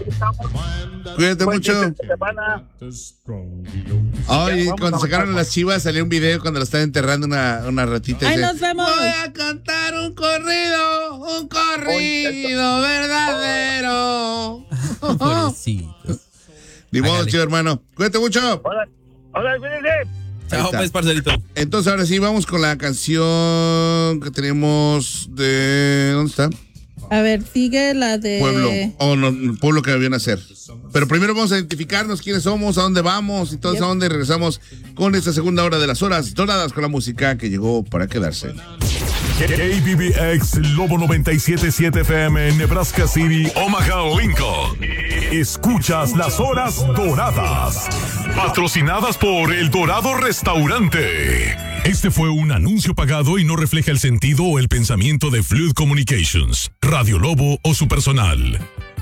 Cuídate Buen mucho. fin de semana. Ay, Vamos cuando a sacaron bajar. las chivas salió un video cuando la están enterrando una ratita. y ¡Ahí dice, nos vemos! Voy a cantar un corrido verdadero. Pobrecito. Ni modo, Hágale. chido hermano. Cuídate mucho. Hola, cuídense. Chao, está. pues, parcerito. Entonces ahora sí vamos con la canción que tenemos de... ¿Dónde está? A ver, sigue la de... Pueblo. Oh, no, pueblo que me viene a hacer. Pero primero vamos a identificarnos quiénes somos, a dónde vamos y todo eso, a dónde regresamos con esta segunda hora de las horas doradas con la música que llegó para quedarse. KBBX Lobo 97.7 FM en Nebraska City, Omaha, Lincoln. Escuchas las horas doradas. Patrocinadas por El Dorado Restaurante. Este fue un anuncio pagado y no refleja el sentido o el pensamiento de Fluid Communications, Radio Lobo o su personal.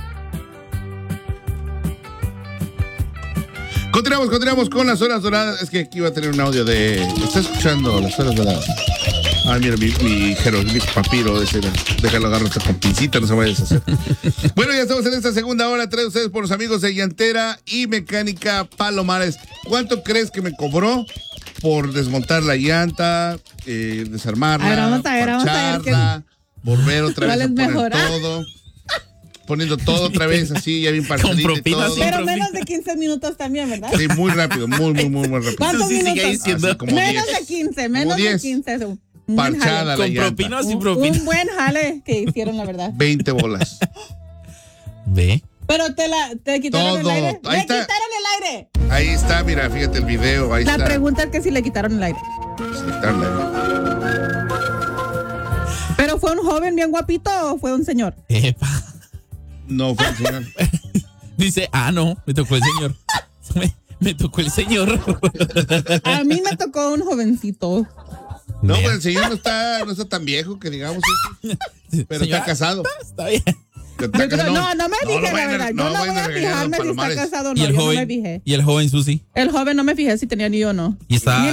Continuamos con las horas doradas. Es que aquí va a tener un audio de... Está escuchando las horas doradas. Ah, mira, mi papiro ese. Déjalo agarrar hasta con pincita, no se vaya a deshacer. Bueno, ya estamos en esta segunda hora. Trae ustedes por los amigos de Llantera y Mecánica Palomares. ¿Cuánto crees que me cobró por desmontar la llanta, desarmarla, A ver, vamos a ver parcharla, volver otra vez ¿cuál a es poner mejor? todo? Poniendo todo otra vez así, ya bien parchadito y propina, todo. sí. Pero menos de 15 minutos también, ¿verdad? Sí, muy rápido, muy rápido. ¿Cuántos Sí, sigue minutos? diciendo. Así como Menos 10. de 15, menos de 10. 15. Un buen Parchada jale. la ¿Con llanta. propina o sin propina? Un buen jale que hicieron, la verdad. 20 bolas. Ve. Pero te quitaron Todo. el aire. Ahí ¡Le está. quitaron el aire! Ahí está, mira, fíjate el video, ahí La está. pregunta es que si le quitaron el aire. Sí, está. ¿Pero fue un joven bien guapito o fue un señor? Epa. No, fue el señor. Dice, no, me tocó el señor. Me tocó el señor. A mí me tocó un jovencito. No, Vea. pues el señor no está tan viejo que digamos. Pero Señora, está casado. Está bien. Está Yo creo- casado. no me fijé, lo la vayan a- verdad. Yo no voy vayan a regañar fijarme si está Palomares. casado o Y no. el Yo no me joven. fijé. Y el joven Susi. El joven no me fijé si tenía ni o no. Y está. Ni